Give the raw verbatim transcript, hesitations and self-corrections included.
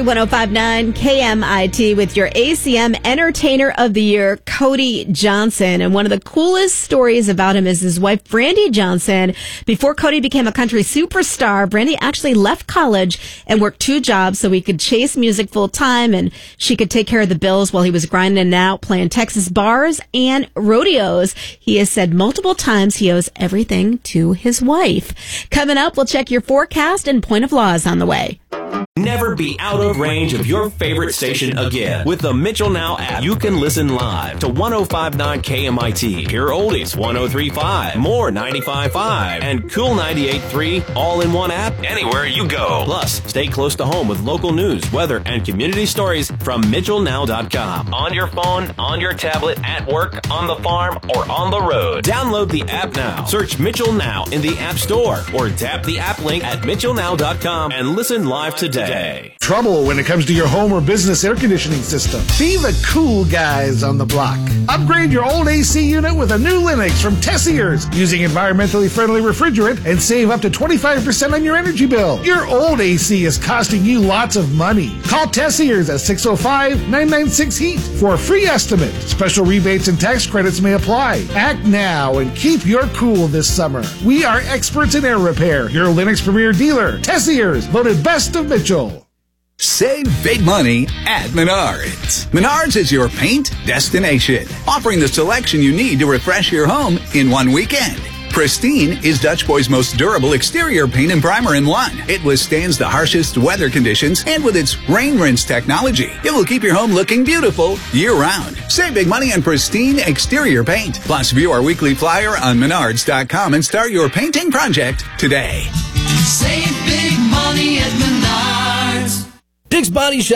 one oh five point nine K M I T with your A C M Entertainer of the Year, Cody Johnson. And one of the coolest stories about him is his wife, Brandy Johnson. Before Cody became a country superstar, Brandy actually left college and worked two jobs so he could chase music full time and she could take care of the bills while he was grinding it out, playing Texas bars and rodeos. He has said multiple times he owes everything to his wife. Coming up, we'll check your forecast and point of laws on the way. Never be out of range of your favorite station again. With the Mitchell Now app, you can listen live to one oh five point nine K M I T, Pure Oldies one oh three point five, More ninety-five point five, and Cool ninety-eight point three, all in one app anywhere you go. Plus, stay close to home with local news, weather, and community stories from Mitchell Now dot com. On your phone, on your tablet, at work, on the farm, or on the road. Download the app now. Search Mitchell Now in the App Store or tap the app link at Mitchell Now dot com and listen live today. Trouble when it comes to your home or business air conditioning system? Be the cool guys on the block. Upgrade your old A C unit with a new Lennox from Tessiers using environmentally friendly refrigerant and save up to twenty-five percent on your energy bill. Your old A C is costing you lots of money. Call Tessiers at six oh five, nine nine six, heat for a free estimate. Special rebates and tax credits may apply. Act now and keep your cool this summer. We are experts in air repair. Your Lennox Premier dealer, Tessiers, voted best of Mitchell. Save big money at Menards. Menards is your paint destination, offering the selection you need to refresh your home in one weekend. Pristine is Dutch Boy's most durable exterior paint and primer in one. It withstands the harshest weather conditions, and with its rain rinse technology, it will keep your home looking beautiful year-round. Save big money on Pristine exterior paint. Plus, view our weekly flyer on Menards dot com and start your painting project today. Save big money at Menards. Dick's Body Shop.